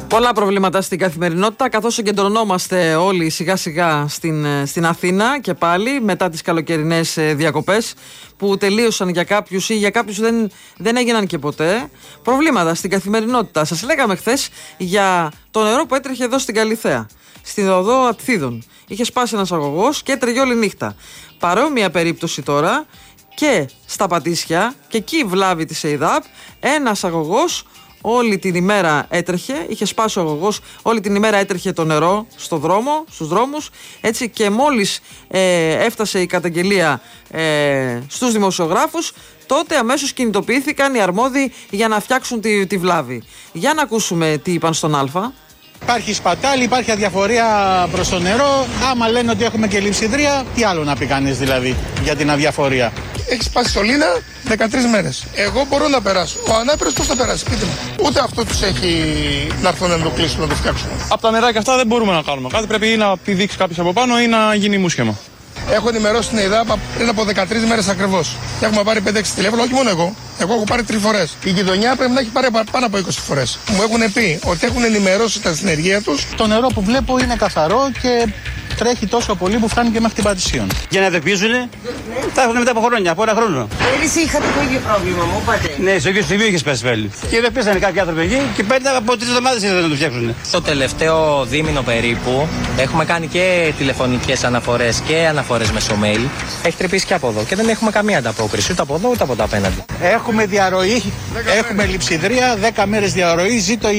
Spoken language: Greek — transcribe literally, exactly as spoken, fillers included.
Πολλά προβλήματα στην καθημερινότητα, καθώς συγκεντρωνόμαστε όλοι σιγά σιγά στην, στην Αθήνα και πάλι μετά τις καλοκαιρινές διακοπές που τελείωσαν για κάποιους ή για κάποιους δεν, δεν έγιναν και ποτέ. Προβλήματα στην καθημερινότητα. Σας λέγαμε χθες για το νερό που έτρεχε εδώ στην Καλιθέα, στην οδό Ατθίδων. Είχε σπάσει ένας αγωγός και έτρεγε όλη νύχτα. Παρόμοια περίπτωση τώρα και στα Πατήσια, και εκεί βλάβη της ΕΙΔΑΠ, ένας αγωγός. Όλη την ημέρα έτρεχε, είχε σπάσει ο αγωγός, όλη την ημέρα έτρεχε το νερό στο δρόμο, στους δρόμους, έτσι, και μόλις ε, έφτασε η καταγγελία ε, στους δημοσιογράφους, τότε αμέσως κινητοποιήθηκαν οι αρμόδιοι για να φτιάξουν τη, τη βλάβη. Για να ακούσουμε τι είπαν στον Α. Υπάρχει σπατάλη, υπάρχει αδιαφορία προς το νερό. Άμα λένε ότι έχουμε και λειψιδρία, τι άλλο να πει κανείς δηλαδή για την αδιαφορία. Έχει σπάσει σωλήνα δεκατρείς μέρες. Εγώ μπορώ να περάσω. Ο ανάπηρος πώς θα περάσει, πείτε μου. Ούτε αυτό τους έχει να έρθουν να το κλείσουν, να το φτιάξουν. Από τα νεράκια αυτά δεν μπορούμε να κάνουμε κάτι. Πρέπει ή να πηδήξει κάποιος από πάνω ή να γίνει μουσχέμα. Έχω ενημερώσει την ΕΙΔΑΠ πριν από δεκατρείς μέρες ακριβώς. Έχουμε πάρει πέντε έξι τηλέφωνα, όχι μόνο εγώ. Εγώ έχω πάρει τρεις φορές. Η γειτονιά πρέπει να έχει πάρει πάνω από είκοσι φορές. Μου έχουν πει ότι έχουν ενημερώσει τα συνεργεία τους. Το νερό που βλέπω είναι καθαρό και τρέχει τόσο πολύ που φτάνει και μέχρι την Πατησίων. Για να ειδοποιήσουνε, θα έχουν μετά από χρόνια, από ένα χρόνο. Εσείς είχατε το ίδιο πρόβλημα, μου είπατε. Ναι, στο ίδιο σημείο είχε πέσει πάλι. Και ειδοποίησαν κάποιοι άνθρωποι εκεί και πέντε από τρεις εβδομάδες ήρθαν να το φτιάξουν. Το τελευταίο δίμηνο περίπου έχουμε κάνει και τηλεφωνικές αναφορές και αναφορές μέσω mail. Έχει τρυπήσει και από εδώ και δεν έχουμε καμία ανταπόκριση ούτε από εδώ ούτε από τα απέναντι. Έχουμε διαρροή, έχουμε λειψιδρία, δέκα μέρες διαρροή, ζήτω η